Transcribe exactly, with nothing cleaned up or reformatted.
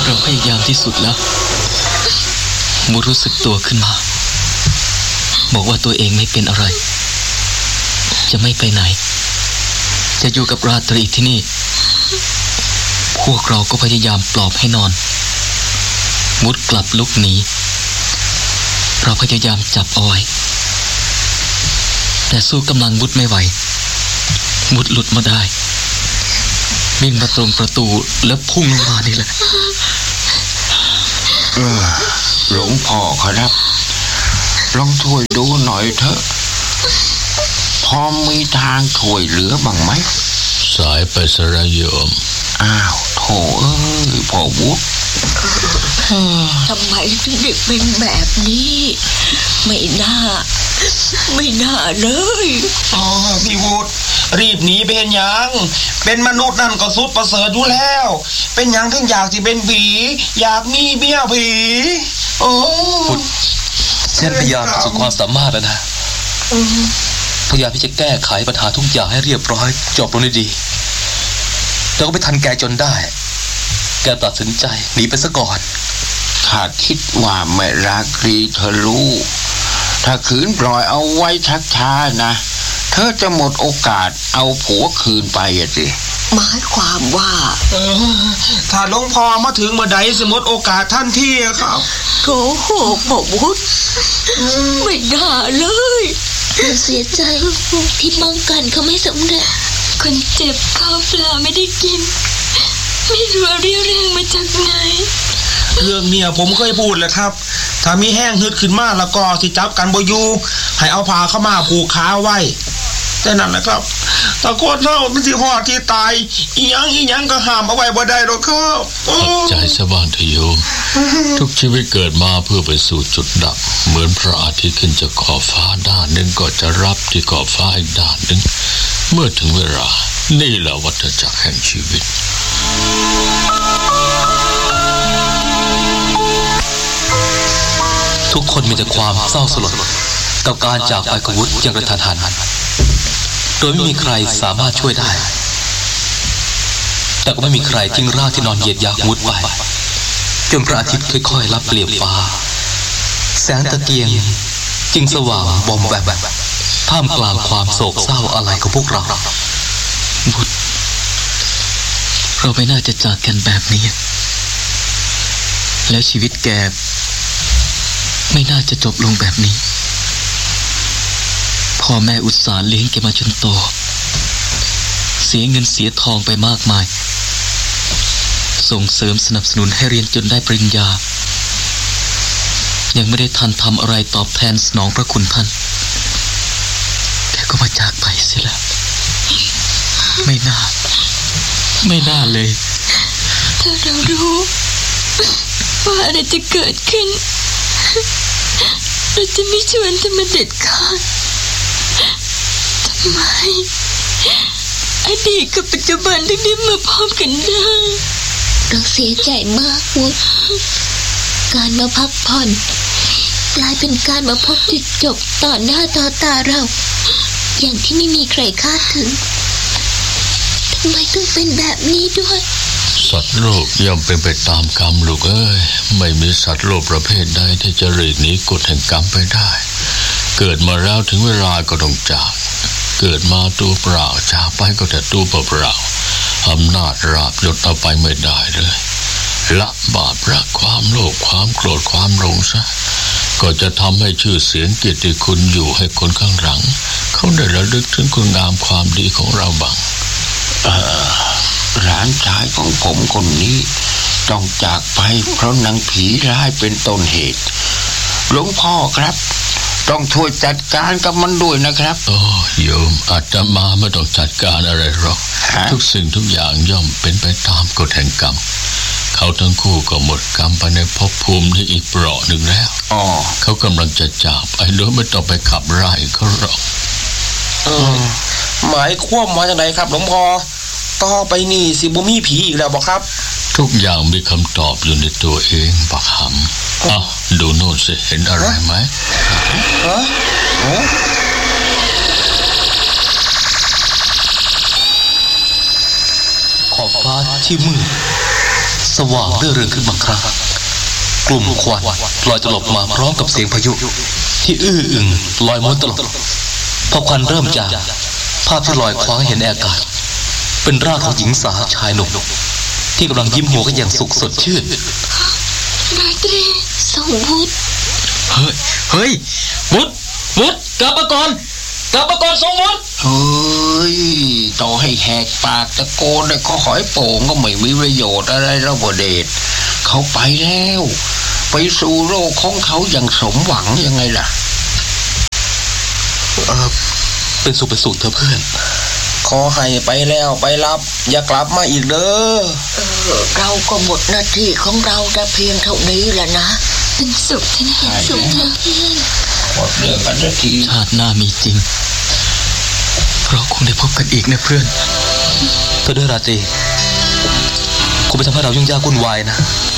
เราพยายามที่สุดแล้วมุดรู้สึกตัวขึ้นมาบอกว่าตัวเองไม่เป็นอะไรจะไม่ไปไหนจะอยู่กับราตรีที่นี่พวกเราก็พยายามปลอบให้นอนมุดกลับลุกหนีเราพยายามจับเอาไว้แต่สู้กำลังมุดไม่ไหวมุดหลุดมาได้วิ่งมาตรงประตูแล้วพุ่งลงมานี่แหละเออหลวงพ่อครับลองช่วยดูหน่อยเถอะพอมีทางช่วยเหลือบ้างไหมสายไปสระโยมอ้าวโถเอ้ยพ่อวุฒิทำไมถึงเด็กเป็นแบบนี้ไม่น่าไม่น่าเลยอ๋อพี่วุฒิรีบหนีไปเห็นยังเป็นมนุษย์นั่นก็สุดประเสริฐอยู่แล้วเป็นยังถึงอยากสิเป็นผีอยากมีเบี้ยผีโอ้พุทธเช่นพยายามสุดความสามารถแล้วนะพยายามที่จะแก้ไขปัญหาทุกอย่างให้เรียบร้อยจบลงได้ดีแต่ก็ไม่ทันแกจนได้แกตัดสินใจหนีไปซะก่อนข้าคิดว่าแม่ราตรีเธอรู้ถ้าขืนปล่อยเอาไว้ชักช้านะเธอจะหมดโอกาสเอาผัวคืนไปอ่ะสิหมายความว่าเออถ้าหลวงพ่อมาถึงเมื่อใดจะหมดโอกาสท่านที่ครับโถโหพ่อวุฒิไม่น่าเลยเสียใจที่ป้องกันเขาไม่สำเร็จคนเจ็บข้าวปลาไม่ได้กินไม่รู้เรี่ยวแรงมาจากไหนเรื่องเนี่ยผมเคยพูดเลยครับถ้ามีแห้งฮึดขึ้นมาแล้วก็สิจับกันบ่อยู่ให้เอาผ้าเข้ามาผูกขาไว้แต่นั่นแหละครับตะโกนเล่ามันสิฮอดที่ตายอีหยังอีหยังก็ห้ามเอาไว้บ่ได้หรอกครับใจสบานทโยมทุกชีวิตเกิดมาเพื่อไปสู่จุดดับเหมือนพระอาทิตย์ขึ้นจากขอบฟ้าด้านหนึ่งก็จะรับที่ขอบฟ้าอีกด้านหนึ่งเมื่อถึงเวลานี่แหละวัฏจักรแห่งชีวิตทุกคนมีแต่ความเศร้าสลดกับการจากไปของวุฒิอย่างกระทันหันโดยไม่มีใครสามารถช่วยได้แต่ก็ไม่มีใครทิ้งร่างที่นอนเหยียดยาวุฒิไปจนพระอาทิตย์ค่อยๆลับเปลี่ยนฟ้าแสงตะเกียงจึงสว่างบอมแวบท่ามกลางความโศกเศร้าอะไรของพวกเราวุฒิเราไม่น่าจะจากกันแบบนี้แล้วชีวิตแกไม่น่าจะจบลงแบบนี้พ่อแม่อุตส่าห์เลี้ยงแกมาจนโตเสียเงินเสียทองไปมากมายส่งเสริมสนับสนุนให้เรียนจนได้ปริญญายังไม่ได้ทันทำอะไรตอบแทนสนองพระคุณท่านแกก็มาจากไปเสียแล้วไม่น่าไม่น่าเลยถ้าเรารู้ว่าอะไรจะเกิดขึ้นเราจะไม่ชวนเธอมาเด็ดขาดทำไมอดีตกับปัจจุบันถึงได้มาพร้อมกันได้เราเสียใจมากวุฒิการมาพักผ่อนกลายเป็นการมาพบจุดจบต่อหน้าต่อตาเราอย่างที่ไม่มีใครคาดถึงทำไมต้องเป็นแบบนี้ด้วยสัตว์โลกย่อมเป็นไปตามกรรมลูกเอ้ยไม่มีสัตว์โลกประเภทใดที่จะหลีกหนีกฎแห่งกรรมไปได้เกิดมาแล้วถึงเวลาก็ต้องจากเกิดมาตัวเปล่าจากไปก็แต่ตัวเปล่าอำนาจราบยศเอาไปไม่ได้เลยละบาปรักความโลภความโกรธความหลงซะก็จะทำให้ชื่อเสียงเกียรติคุณอยู่ให้คนข้างหลังเขาได้ระลึกถึงคุณงามความดีของเราบ้างเออหลานชายของผมคนนี้ต้องจากไปเพราะนางผีร้ายเป็นต้นเหตุหลวงพ่อครับต้องช่วยจัดการกับมันด้วยนะครับโอ้โยมอาตมาไม่ต้องจัดการอะไรหรอกทุกสิ่งทุกอย่างย่อมเป็นไปตามกฎแห่งกรรมเขาทั้งคู่ก็หมดกรรมไปในภพภูมิที่อีกเปราะหนึ่งแล้วอ๋อเขากำลังจะจากไปโดยไม่ต้องไปขับไล่เขาหรอกเออหมายความว่าอย่างไรครับหลวงพ่อต่อไปนี่สิบ่มีผีอีกแล้วบ่ครับทุกอย่างมีคำตอบอยู่ในตัวเองบักหำอ้าวดูโน่นสิเห็นอะไรไหมฮะขอบฟ้าที่มืดสว่างเรื่อเริงขึ้นบางครั้งกลุ่มควันลอยตลบมาพร้อมกับเสียงพายุที่อื้ออึงลอยม้วนตลบพอควันเริ่มจางภาพที่ลอยคว้างเห็นในอากาศเป็นร่างของหญิงสาวชายหนุ่มที่กำลังยิ้มหัวกันอย่างสุขสดชื่นราตรีสงวุฒิเฮ้ยเฮ้ยวุฒิวุฒิกลับมาก่อนกลับมาก่อนสงวุฒิเฮ้ยต่อให้แหกปากตะโกนเลยก็หอยโป่งก็ไม่มีประโยชน์อะไรแล้วบ่เดชเขาไปแล้วไปสู่โลกของเขาอย่างสมหวังยังไงล่ะเออเป็นสุขเป็นสุขเธอเพื่อนขอให้ไปแล้วไปรับอย่ากลับมาอีกเด้อเออเราก็หมดหน้าที่ของเราแต่เพียงเท่านี้แหละนะเป็นสุขที่น่าสุขเธอเพื่อนหมดเรื่องกันสักทีชาติหน้ามีจริงเราคงได้พบกันอีกนะเพื่อนเธอด้วยราตรีคงไปทำให้เรายุ่งยากวุ่นวายนะ